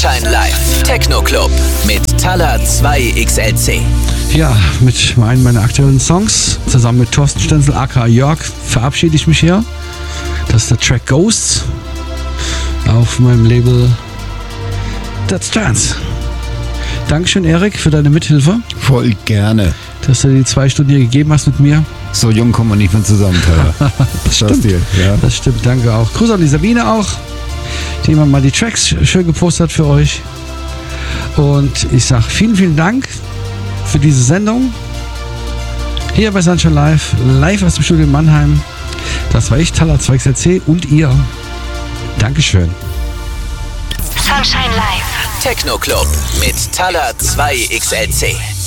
Sunshine Live Techno Club mit Talla 2XLC. Ja, mit einem meiner aktuellen Songs, zusammen mit Thorsten Stenzel, aka Jörg, verabschiede ich mich hier. Das ist der Track Ghosts auf meinem Label That's Trance. Dankeschön, Erik, für deine Mithilfe. Voll gerne. Dass du die 2 Stunden hier gegeben hast mit mir. So jung kommen wir nicht mehr zusammen, Talla. Das stimmt. Ja. Das stimmt, danke auch. Gruß an die Sabine auch, die immer mal die Tracks schön gepostet hat für euch. Und ich sage vielen, vielen Dank für diese Sendung. Hier bei Sunshine live aus dem Studio in Mannheim. Das war ich, Talla 2XLC und ihr. Dankeschön. Sunshine Live Techno Club mit Talla 2XLC.